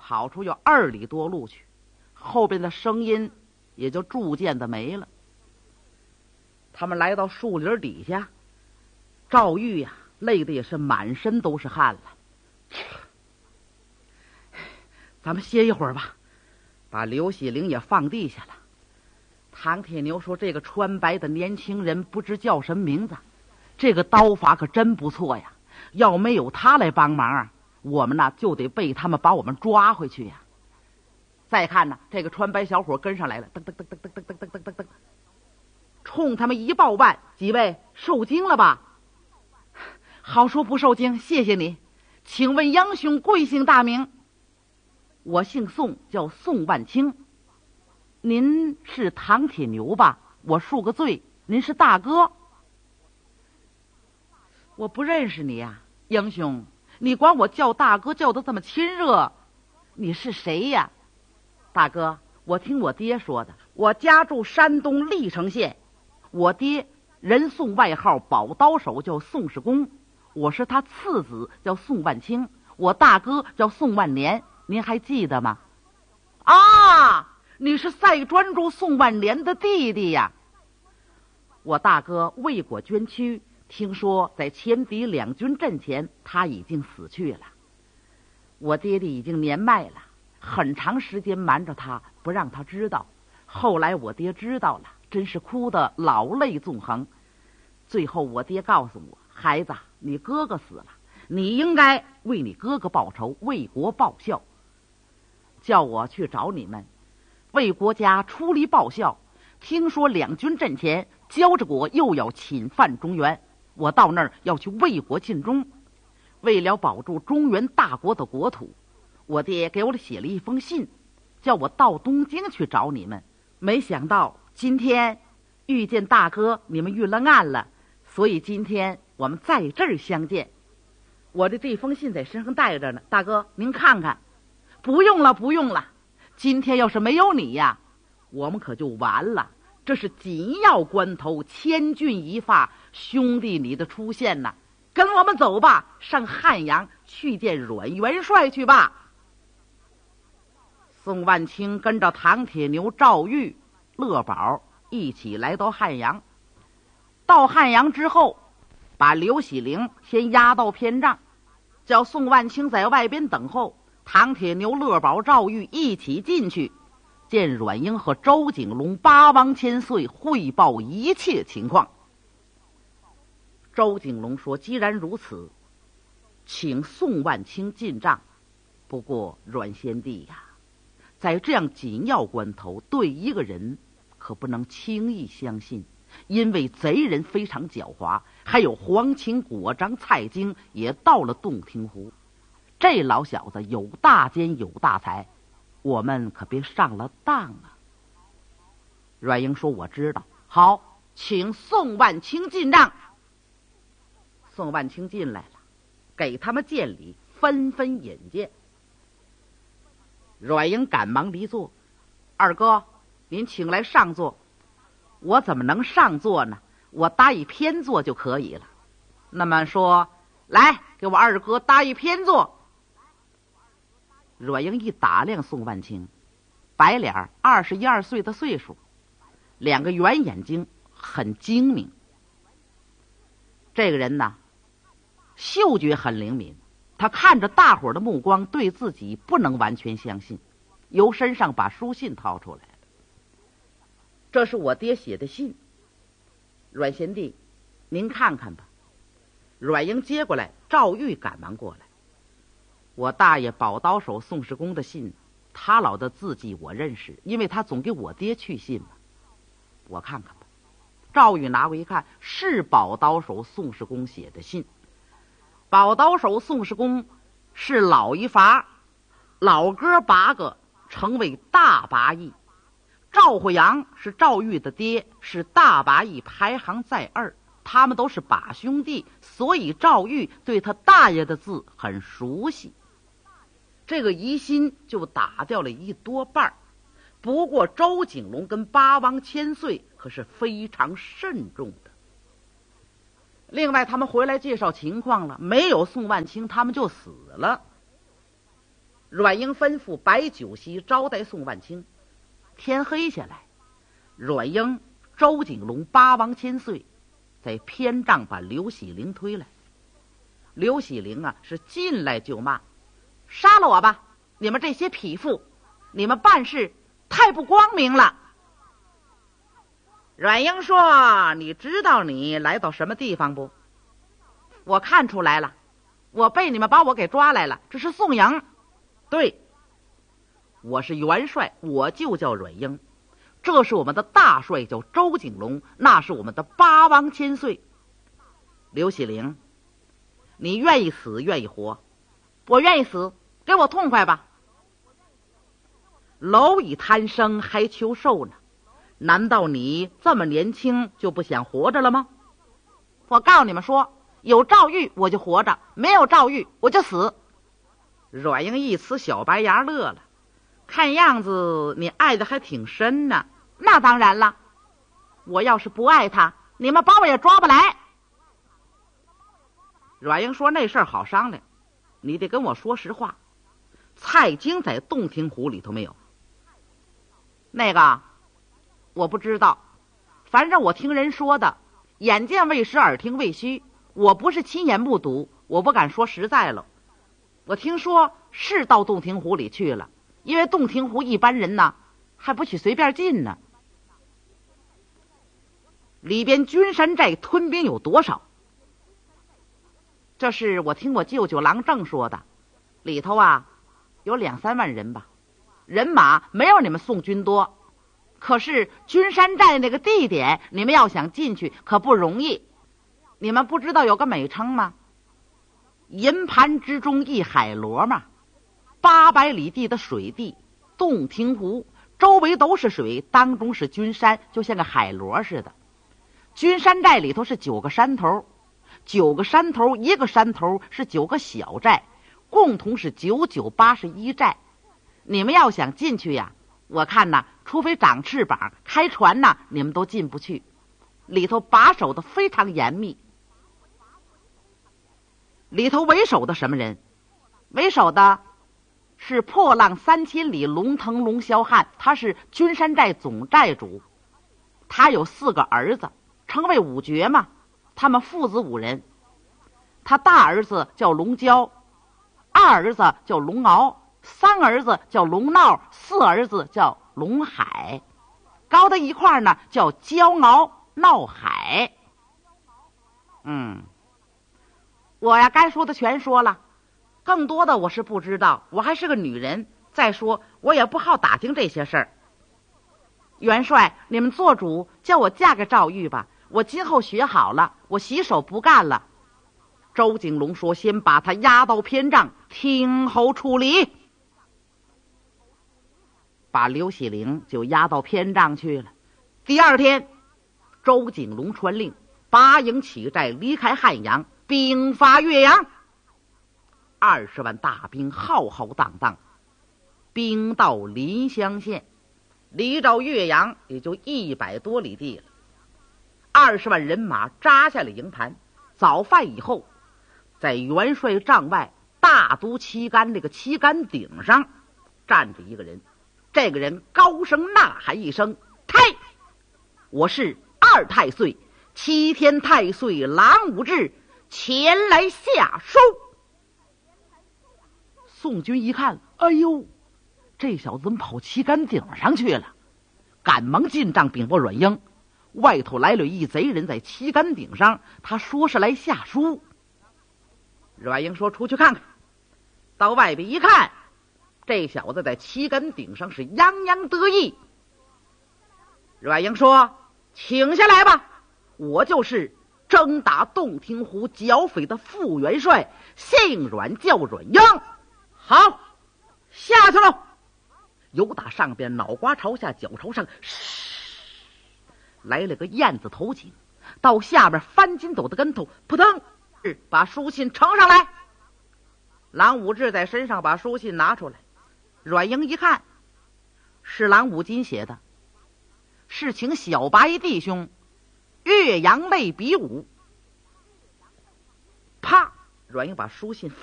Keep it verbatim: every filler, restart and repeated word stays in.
跑出有二里多路去，后边的声音也就逐渐的没了。他们来到树林底下，赵玉呀、啊，累得也是满身都是汗了。咱们歇一会儿吧，把刘喜灵也放地下了。唐铁牛说：“这个穿白的年轻人不知叫什么名字，这个刀法可真不错呀！要没有他来帮忙啊，我们呢就得被他们把我们抓回去呀。”再看呢，这个穿白小伙跟上来了，噔噔噔噔噔噔噔噔噔噔，冲他们一报办：“几位受惊了吧？”“好说不受惊，谢谢你。请问杨兄贵姓大名？”“我姓宋，叫宋万清。”“您是唐铁牛吧？我恕个罪，您是大哥。”“我不认识你呀、啊，英雄，你管我叫大哥叫得这么亲热，你是谁呀？”“大哥，我听我爹说的，我家住山东历城县，我爹人送外号宝刀手，叫宋世公，我是他次子，叫宋万清，我大哥叫宋万年，您还记得吗？”“啊，你是赛专诸宋万年的弟弟呀！我大哥为国捐躯，听说在前敌两军阵前他已经死去了。我爹爹已经年迈了，很长时间瞒着他，不让他知道。后来我爹知道了，真是哭得老泪纵横。最后我爹告诉我，孩子，你哥哥死了，你应该为你哥哥报仇，为国报效，叫我去找你们，为国家出力报效。听说两军阵前交着国又要侵犯中原，我到那儿要去为国尽忠。为了保住中原大国的国土，我爹给我写了一封信，叫我到东京去找你们。没想到今天遇见大哥，你们遇了案了，所以今天我们在这儿相见。我的这封信在身上带着呢，大哥您看看。”“不用了不用了，今天要是没有你呀，我们可就完了。这是紧要关头，千钧一发，兄弟你的出现呐，跟我们走吧，上汉阳去见阮元帅去吧。”宋万清跟着唐铁牛、赵玉、乐宝一起来到汉阳。到汉阳之后，把刘喜灵先押到偏帐，叫宋万清在外边等候。唐铁牛、乐宝、赵玉一起进去，见阮英和周景龙八王千岁汇报一切情况。周景龙说：“既然如此，请宋万清进帐。不过阮先帝呀，在这样紧要关头，对一个人可不能轻易相信，因为贼人非常狡猾，还有皇亲国章蔡京也到了洞庭湖。这老小子有大奸有大才，我们可别上了当啊。”阮英说：“我知道。”“好，请宋万清进帐。”宋万清进来了，给他们见礼，纷纷引荐。阮英赶忙离座：“二哥，您请来上座。”“我怎么能上座呢？我搭一偏座就可以了。”“那么说，来，给我二哥搭一偏座。”阮英一打量宋万清，白脸，二十一二岁的岁数，两个圆眼睛，很精明。这个人呢，嗅觉很灵敏，他看着大伙儿的目光，对自己不能完全相信，由身上把书信掏出来了。“这是我爹写的信，阮贤弟，您看看吧。”阮英接过来，赵玉赶忙过来：“我大爷宝刀手宋世公的信，他老的字迹我认识，因为他总给我爹去信嘛。我看看吧。”赵玉拿过一看，是宝刀手宋世公写的信。宝刀手宋世公是老一伐，老哥八个成为大拔役。赵惠阳是赵玉的爹，是大拔役排行在二，他们都是把兄弟，所以赵玉对他大爷的字很熟悉。这个疑心就打掉了一多半。不过周景龙跟八王千岁可是非常慎重的。另外他们回来介绍情况了，没有宋万清他们就死了。 阮英吩咐摆酒席招待宋万清。天黑下来，阮英、周景龙八王千岁在偏帐把刘喜灵推来。刘喜灵啊是进来就骂：杀了我吧，你们这些匹夫，你们办事太不光明了。阮英说：你知道你来到什么地方不？我看出来了，我被你们把我给抓来了，这是宋营。对，我是元帅，我就叫阮英，这是我们的大帅叫周景龙，那是我们的八王千岁。刘喜灵，你愿意死愿意活？我愿意死，给我痛快吧。蝼蚁贪生还求寿呢，难道你这么年轻就不想活着了吗？我告诉你们说，有诏狱我就活着，没有诏狱我就死。阮英一呲小白牙乐了，看样子你爱的还挺深呢。那当然了，我要是不爱他，你们把我也抓不来。阮英说：那事儿好商量，你得跟我说实话。蔡京在洞庭湖里头没有？那个我不知道，反正我听人说的，眼见为实，耳听为虚，我不是亲眼目睹，我不敢说实在了。我听说是到洞庭湖里去了，因为洞庭湖一般人呢还不许随便进呢。里边君山寨屯兵有多少？这是我听我舅舅郎正说的，里头啊有两三万人吧，人马没有你们宋军多。可是君山寨那个地点，你们要想进去可不容易。你们不知道有个美称吗？银盘之中一海螺嘛，八百里地的水地，洞庭湖周围都是水，当中是君山，就像个海螺似的。君山寨里头是九个山头，九个山头，一个山头是九个小寨，共同是九九八十一寨。你们要想进去呀，我看呐，除非长翅膀开船呐，你们都进不去。里头把守的非常严密。里头为首的什么人？为首的是破浪三千里龙腾龙霄汉，他是君山寨总寨主。他有四个儿子，称为五绝嘛，他们父子五人。他大儿子叫龙蛟，二儿子叫龙敖，三儿子叫龙闹，四儿子叫龙海，高在一块呢叫蛟敖闹海。嗯，我呀该说的全说了，更多的我是不知道，我还是个女人，再说我也不好打听这些事儿。元帅，你们做主叫我嫁给赵玉吧，我今后学好了，我洗手不干了。周景龙说：先把他押到偏帐，听候处理。把刘喜灵就押到偏帐去了。第二天，周景龙传令，八营起寨，离开汉阳，兵发岳阳。二十万大兵浩浩荡荡，兵到临湘县，离着岳阳也就一百多里地了。二十万人马扎下了营盘。早饭以后，在元帅帐外大都旗杆那个旗杆顶上站着一个人。这个人高声呐喊一声：太！我是二太岁，七天太岁郎武志，前来下书。宋军一看，哎呦，这小子怎么跑旗杆顶上去了？赶忙进帐禀报阮英，外头来了一贼人在旗杆顶上，他说是来下书。阮英说：出去看看。到外边一看，这小子在旗杆顶上是洋洋得意。阮英说：请下来吧，我就是征打洞庭湖剿匪的副元帅，姓阮叫阮英。好，下去了。由打上边脑瓜朝下，脚朝上，来了个燕子头颈，到下边翻筋斗的跟头，扑腾，把书信呈上来。郎武志在身上把书信拿出来。阮英一看，是郎武金写的，是请小白弟兄岳阳擂比武。啪！阮英把书信